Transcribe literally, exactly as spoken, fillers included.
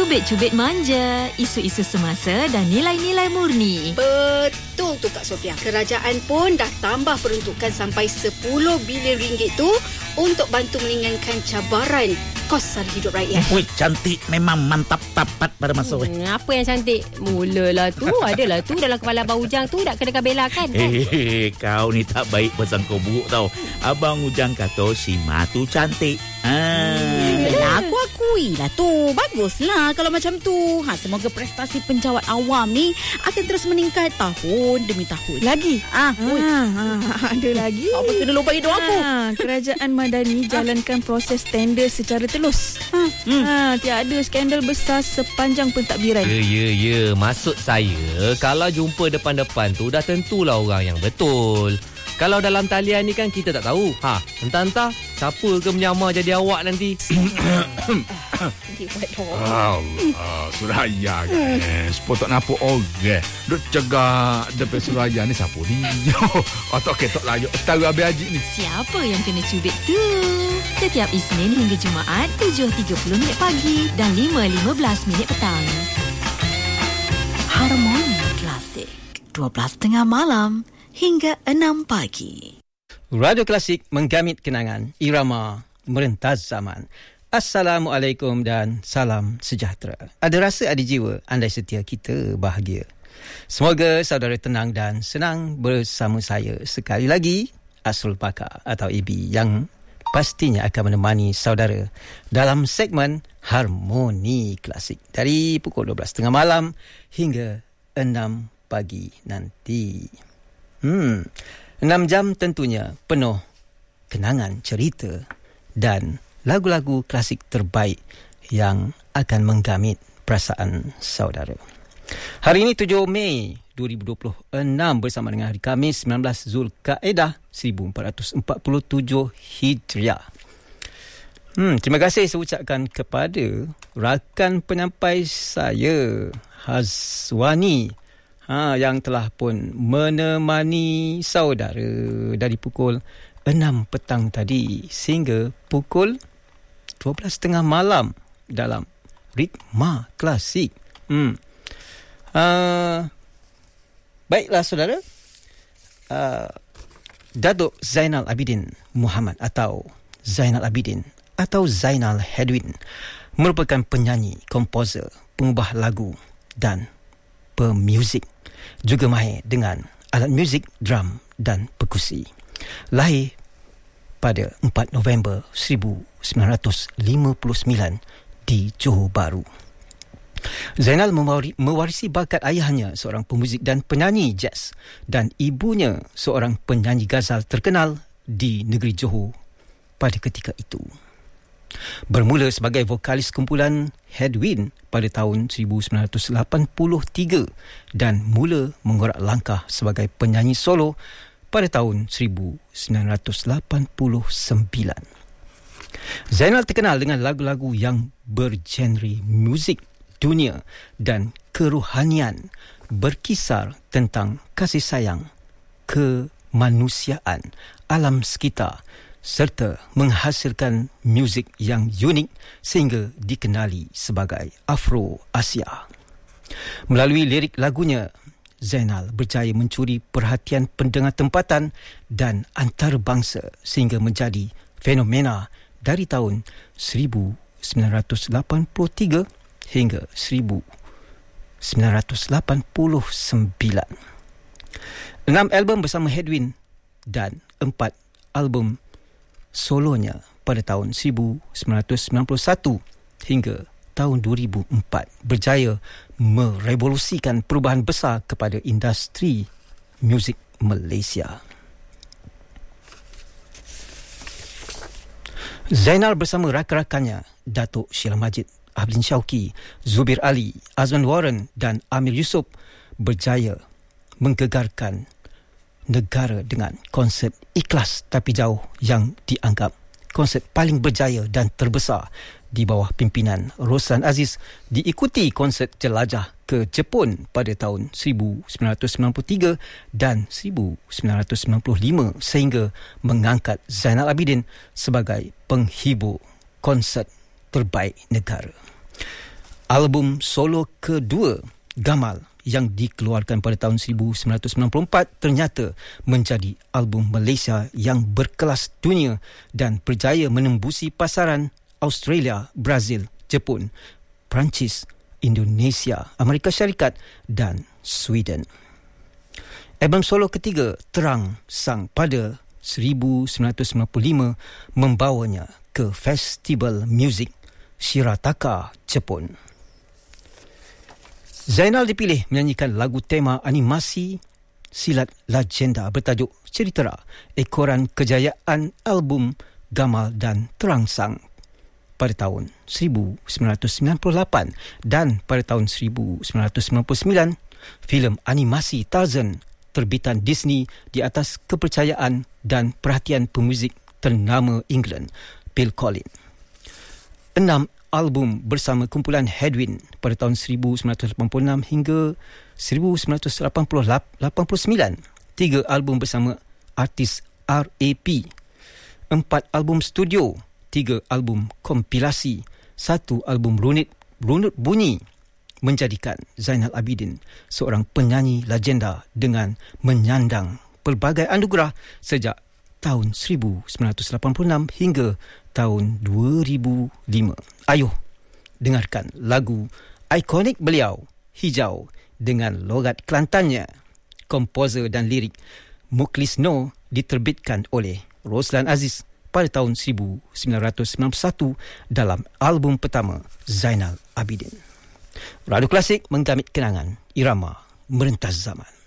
Cubit-cubit manja, isu-isu semasa dan nilai-nilai murni. Betul tu Kak Sofia. Kerajaan pun dah tambah peruntukan sampai sepuluh bilion ringgit tu untuk bantu meringankan cabaran kos sara hidup rakyat. Wih, cantik memang mantap tapat pada masa weh. Hmm, apa yang cantik? Mulalah tu, adalah tu dalam kepala Abang Ujang tu nak kena bela kan? Eh, hey, kau ni tak baik pasang kau buruk tau. Abang Ujang kata si Ma tu cantik. Ah. Hmm, aku akui lah tu. Baguslah kalau macam tu. Ha, semoga prestasi penjawat awam ni akan terus meningkat tahun demi tahun. Lagi? Ah, ah, ah ada lagi. Apa kena lupa hidup aku? Ah, Kerajaan Madani jalankan proses tender secara telus. Ha, hmm. ha, tiada skandal besar sepanjang pentadbiran. Ya, ya, ya. Maksud saya, kalau jumpa depan-depan tu dah tentulah orang yang betul. Kalau dalam talian ni kan kita tak tahu. Ha, entah-entah siapa ke menyamar jadi awak nanti. Allah, Suraya kan. Sepotong nampak orang. Duk cegah depan Suraya ni siapa dia? Otak ketok layak tahu habis haji ni. Siapa yang kena cubit tu? Setiap Isnin hingga Jumaat tujuh tiga puluh minit pagi dan lima lima belas minit petang. Harmoni Klasik dua belas tengah malam hingga enam pagi. Radio Klasik menggamit kenangan, irama merentas zaman. Assalamualaikum dan salam sejahtera. Ada rasa ada jiwa, andai setia kita bahagia. Semoga saudara tenang dan senang bersama saya sekali lagi, Asrul Pakar atau A B, yang pastinya akan menemani saudara dalam segmen Harmoni Klasik dari pukul dua belas tiga puluh malam hingga enam pagi nanti. Hmm, enam jam tentunya penuh kenangan, cerita dan lagu-lagu klasik terbaik yang akan menggamit perasaan saudara. Hari ini tujuh Mei dua ribu dua puluh enam bersama dengan hari Khamis sembilan belas Zulkaadah seribu empat ratus empat puluh tujuh Hijriah. Hmm, terima kasih saya ucapkan kepada rakan penyampai saya Hazwani, ha, yang telah pun menemani saudara dari pukul enam petang tadi sehingga pukul dua belas tiga puluh malam dalam Ritma Klasik. Hmm. Uh, baiklah saudara, uh, Datuk Zainal Abidin Muhammad atau Zainal Abidin atau Zainal Hedwin merupakan penyanyi, komposer, pengubah lagu dan pemuzik, juga mahir dengan alat muzik drum dan perkusi. Lahir pada empat November seribu sembilan ratus lima puluh sembilan di Johor Bahru. Zainal mewarisi bakat ayahnya, seorang pemuzik dan penyanyi jazz, dan ibunya seorang penyanyi ghazal terkenal di negeri Johor pada ketika itu. Bermula sebagai vokalis kumpulan Hedwin pada tahun seribu sembilan ratus lapan puluh tiga dan mula mengorak langkah sebagai penyanyi solo pada tahun seribu sembilan ratus lapan puluh sembilan. Zainal terkenal dengan lagu-lagu yang bergenre muzik dunia dan kerohanian, berkisar tentang kasih sayang, kemanusiaan, alam sekitar, serta menghasilkan muzik yang unik sehingga dikenali sebagai Afro-Asia. Melalui lirik lagunya, Zainal berjaya mencuri perhatian pendengar tempatan dan antarabangsa sehingga menjadi fenomena dari tahun seribu sembilan ratus lapan puluh tiga hingga seribu sembilan ratus lapan puluh sembilan. Enam album bersama Hedwin dan empat album solonya pada tahun seribu sembilan ratus sembilan puluh satu hingga tahun dua ribu empat berjaya merevolusikan perubahan besar kepada industri muzik Malaysia. Zainal bersama rakan-rakannya Datuk Sheila Majid, Ablin Shauki, Zubir Ali, Azman Warren dan Amir Yusof berjaya menggegarkan negara dengan konsert Ikhlas Tapi Jauh yang dianggap konsert paling berjaya dan terbesar di bawah pimpinan Roslan Aziz, diikuti konsert jelajah ke Jepun pada tahun seribu sembilan ratus sembilan puluh tiga dan seribu sembilan ratus sembilan puluh lima sehingga mengangkat Zainal Abidin sebagai penghibur konsert terbaik negara. Album solo kedua Gamal yang dikeluarkan pada tahun seribu sembilan ratus sembilan puluh empat ternyata menjadi album Malaysia yang berkelas dunia dan berjaya menembusi pasaran Australia, Brazil, Jepun, Perancis, Indonesia, Amerika Syarikat dan Sweden. Album solo ketiga Terang Sang pada seribu sembilan ratus sembilan puluh lima membawanya ke Festival Muzik Shirataka, Jepun. Zainal dipilih menyanyikan lagu tema animasi Silat Legenda bertajuk Ceritera, ekoran kejayaan album Gamal dan Terangsang pada tahun seribu sembilan ratus sembilan puluh lapan, dan pada tahun seribu sembilan ratus sembilan puluh sembilan filem animasi Tarzan terbitan Disney di atas kepercayaan dan perhatian pemuzik ternama England Phil Collins. Enam album bersama kumpulan Headwind pada tahun seribu sembilan ratus lapan puluh enam hingga seribu sembilan ratus lapan puluh sembilan. Tiga album bersama artis R A P. Empat album studio. Tiga album kompilasi. Satu album runut, runut bunyi menjadikan Zainal Abidin seorang penyanyi legenda dengan menyandang pelbagai anugerah sejak tahun seribu sembilan ratus lapan puluh enam hingga tahun dua ribu lima. Ayuh, dengarkan lagu ikonik beliau, Hijau, dengan logat Kelantannya. Komposer dan lirik Mukhlis Noor diterbitkan oleh Roslan Aziz pada tahun seribu sembilan ratus sembilan puluh satu dalam album pertama Zainal Abidin. Radio Klasik menggamit kenangan irama merentas zaman.